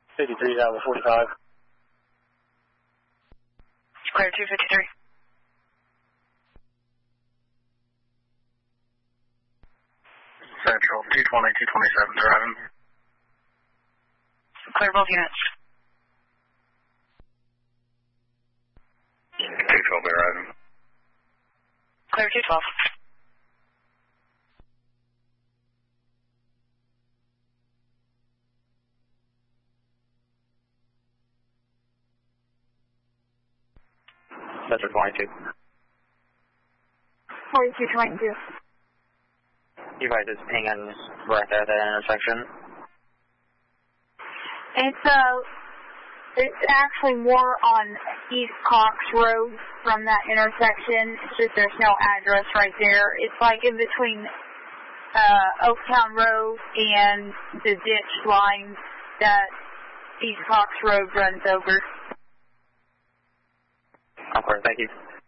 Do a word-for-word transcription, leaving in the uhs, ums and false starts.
fifty-three is out of forty-five. Clear two fifty-three. Central, two twenty, two twenty-seven, driving. Clear both units. two twelve, driving. Clear two twelve. Center twenty-two. forty-two twenty-two. You guys just hanging right there at that intersection? It's uh, it's actually more on East Cox Road from that intersection. It's just there's no address right there. It's like in between uh, Oaktown Road and the ditch line that East Cox Road runs over. Okay, thank you.